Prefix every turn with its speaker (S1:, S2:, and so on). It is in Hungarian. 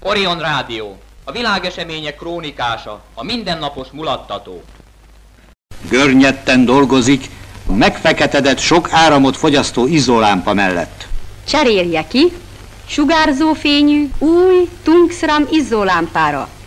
S1: Orion Rádió, a világesemények krónikása, a mindennapos mulattató.
S2: Görnyetten dolgozik, megfeketedett sok áramot fogyasztó izzólámpa mellett.
S3: Cserélje ki sugárzófényű új Tungsram izzólámpára.